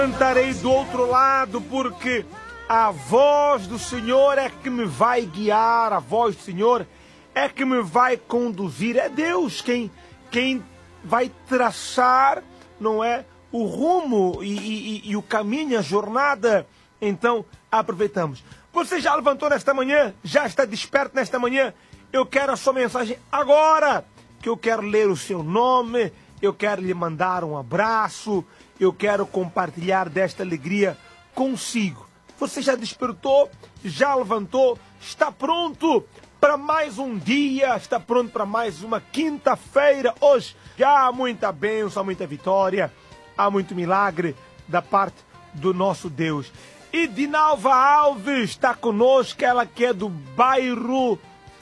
Cantarei do outro lado, porque a voz do Senhor é que me vai guiar, a voz do Senhor é que me vai conduzir. É Deus quem vai traçar, não é, o rumo e o caminho, a jornada. Então, aproveitamos. Você já levantou nesta manhã? Já está desperto nesta manhã? Eu quero a sua mensagem agora, que eu quero ler o seu nome, eu quero lhe mandar um abraço, eu quero compartilhar desta alegria consigo. Você já despertou? Já levantou? Está pronto para mais um dia? Está pronto para mais uma quinta-feira? Hoje já há muita bênção, há muita vitória, há muito milagre da parte do nosso Deus. E Dinalva Alves está conosco, ela que é do bairro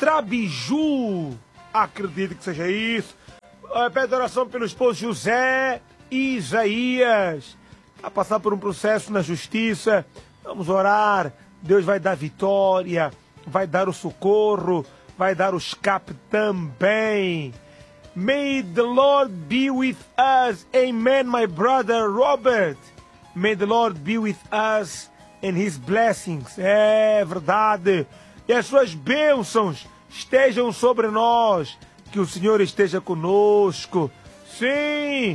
Trabiju. Acredito que seja isso. Pede oração pelo esposo José e Isaías. A passar por um processo na justiça. Vamos orar. Deus vai dar vitória, vai dar o socorro, vai dar o escape também. May the Lord be with us. Amen, my brother Robert. May the Lord be with us and His blessings. É verdade. E as suas bênçãos estejam sobre nós. Que o Senhor esteja conosco. Sim.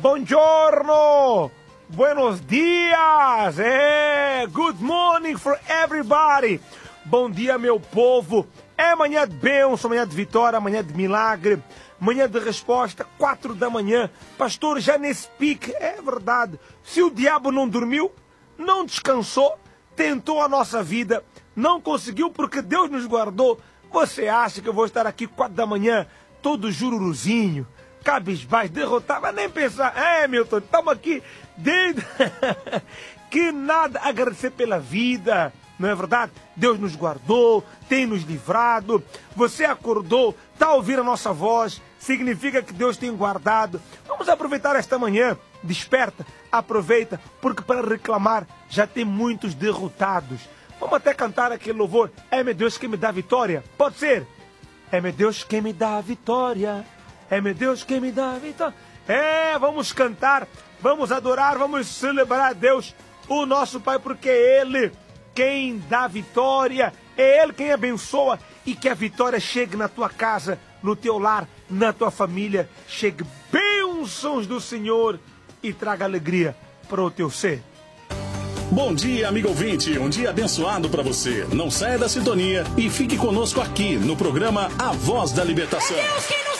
Buongiorno. Buenos dias. Good morning for everybody. Bom dia, meu povo. É manhã de bênção, manhã de vitória, manhã de milagre, manhã de resposta, 4 da manhã. Pastor, já nesse pique, é verdade. Se o diabo não dormiu, não descansou, tentou a nossa vida, não conseguiu porque Deus nos guardou. Você acha que eu vou estar aqui 4 da manhã, todo jururuzinho, cabisbaixo, derrotado? Mas nem pensar. Milton, estamos aqui desde... que nada, agradecer pela vida, não é verdade? Deus nos guardou, tem nos livrado. Você acordou, está ouvindo a nossa voz, significa que Deus tem guardado. Vamos aproveitar esta manhã, desperta, aproveita, porque para reclamar já tem muitos derrotados. Vamos até cantar aquele louvor, é meu Deus quem me dá vitória, pode ser? É meu Deus quem me dá vitória, é meu Deus quem me dá vitória. Vamos cantar, vamos adorar, vamos celebrar a Deus, o nosso Pai, porque é Ele quem dá vitória, é Ele quem abençoa, e que a vitória chegue na tua casa, no teu lar, na tua família, chegue bênçãos do Senhor e traga alegria para o teu ser. Bom dia, amigo ouvinte, um dia abençoado para você. Não saia da sintonia e fique conosco aqui no programa A Voz da Libertação. É Deus quem nos